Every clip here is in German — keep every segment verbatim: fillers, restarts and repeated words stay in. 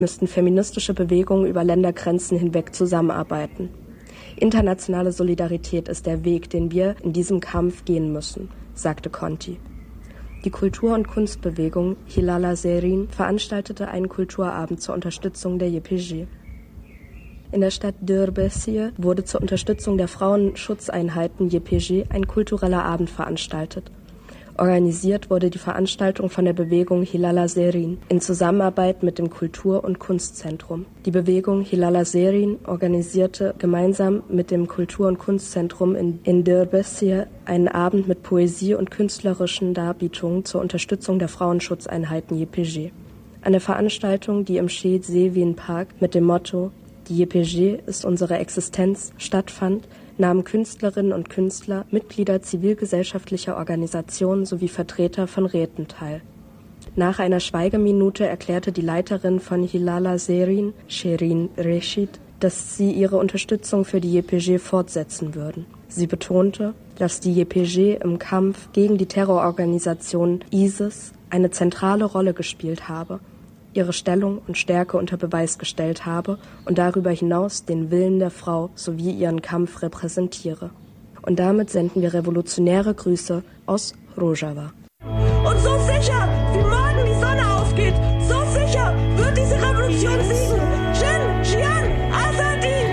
müssten feministische Bewegungen über Ländergrenzen hinweg zusammenarbeiten. Internationale Solidarität ist der Weg, den wir in diesem Kampf gehen müssen, sagte Conti. Die Kultur- und Kunstbewegung Hilala Zerrin veranstaltete einen Kulturabend zur Unterstützung der Y P G. In der Stadt Dirbesiye wurde zur Unterstützung der Frauenschutzeinheiten Y P G ein kultureller Abend veranstaltet. Organisiert wurde die Veranstaltung von der Bewegung Hilala Zerrin in Zusammenarbeit mit dem Kultur- und Kunstzentrum. Die Bewegung Hilala Zerrin organisierte gemeinsam mit dem Kultur- und Kunstzentrum in, in Dirbesiye einen Abend mit Poesie und künstlerischen Darbietungen zur Unterstützung der Frauenschutzeinheiten Y P G. Eine Veranstaltung, die im Shehid Sevin Park mit dem Motto „Die Y P G ist unsere Existenz“ stattfand, nahmen Künstlerinnen und Künstler, Mitglieder zivilgesellschaftlicher Organisationen sowie Vertreter von Räten teil. Nach einer Schweigeminute erklärte die Leiterin von Hilala Zerrin, Shirin Reshid, dass sie ihre Unterstützung für die Y P G fortsetzen würden. Sie betonte, dass die Y P G im Kampf gegen die Terrororganisation ISIS eine zentrale Rolle gespielt habe, ihre Stellung und Stärke unter Beweis gestellt habe und darüber hinaus den Willen der Frau sowie ihren Kampf repräsentiere. Und damit senden wir revolutionäre Grüße aus Rojava. Und so sicher, wie morgen die Sonne aufgeht, so sicher wird diese Revolution siegen. Jin, Jian, Azadi!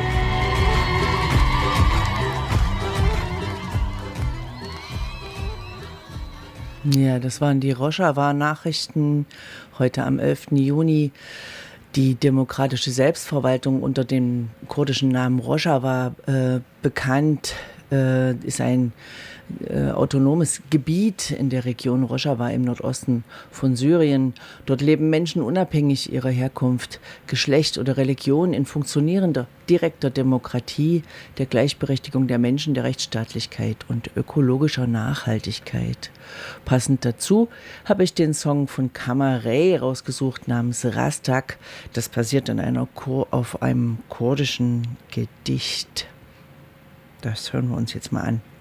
Ja, das waren die Rojava-Nachrichten heute am elften Juni. Die demokratische Selbstverwaltung unter dem kurdischen Namen Rojava äh, bekannt, äh, ist ein äh, autonomes Gebiet in der Region Rojava im Nordosten von Syrien. Dort leben Menschen unabhängig ihrer Herkunft, Geschlecht oder Religion in funktionierender, direkter Demokratie, der Gleichberechtigung der Menschen, der Rechtsstaatlichkeit und ökologischer Nachhaltigkeit. Passend dazu habe ich den Song von Kamarey rausgesucht namens Rastak. Das basiert in einer Kur- auf einem kurdischen Gedicht. Das hören wir uns jetzt mal an.